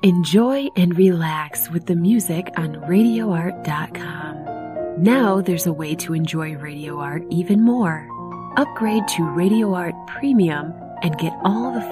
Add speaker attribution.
Speaker 1: Enjoy and relax with the music on RadioArt.com. Now there's a way to enjoy Radio Art even more. Upgrade to Radio Art Premium and get all the